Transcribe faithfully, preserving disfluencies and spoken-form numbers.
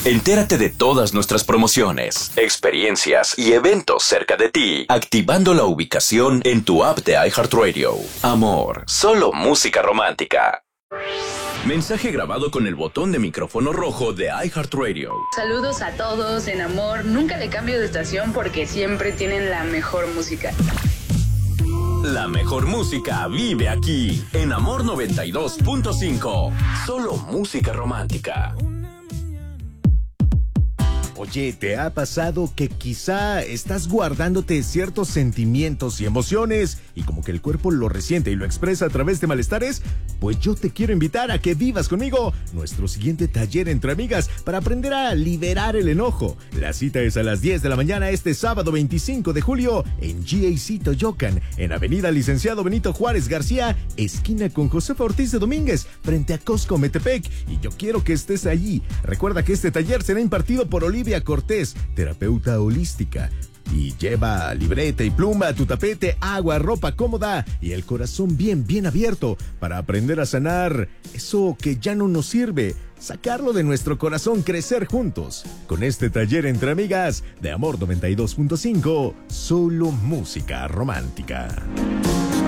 Entérate de todas nuestras promociones, experiencias y eventos cerca de ti, activando la ubicación en tu app de iHeartRadio. Amor, solo música romántica. Mensaje grabado con el botón de micrófono rojo de iHeartRadio. Saludos a todos en Amor. Nunca le cambio de estación porque siempre tienen la mejor música. La mejor música vive aquí, en Amor noventa y dos punto cinco. Solo música romántica. Oye, ¿te ha pasado que quizá estás guardándote ciertos sentimientos y emociones y como que el cuerpo lo resiente y lo expresa a través de malestares? Pues yo te quiero invitar a que vivas conmigo nuestro siguiente taller entre amigas para aprender a liberar el enojo. La cita es a las diez de la mañana este sábado veinticinco de julio en G A C Toyocan, en Avenida Licenciado Benito Juárez García, esquina con Josefa Ortiz de Domínguez, frente a Costco Metepec. Y yo quiero que estés allí. Recuerda que este taller será impartido por Olivia Cortés, terapeuta holística. Y lleva libreta y pluma, tu tapete, agua, ropa cómoda y el corazón bien, bien abierto para aprender a sanar eso que ya no nos sirve, sacarlo de nuestro corazón, crecer juntos. Con este taller entre amigas de Amor noventa y dos punto cinco, solo música romántica.